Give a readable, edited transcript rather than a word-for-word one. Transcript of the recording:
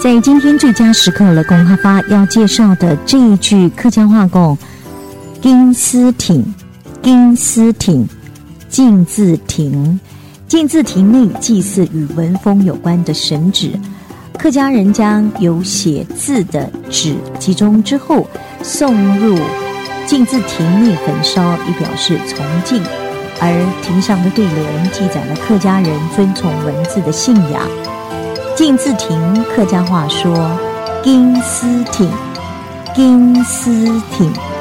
在今天最佳时刻了，龚哈发要介绍的这一句客家话讲金丝亭，金丝亭，镜字亭。镜字亭内祭祀与文风有关的神纸，客家人将有写字的纸集中之后送入镜字亭内焚烧，以表示崇敬。而亭上的对联记载了客家人遵从文字的信仰。镜字亭客家话说金丝亭，金丝亭。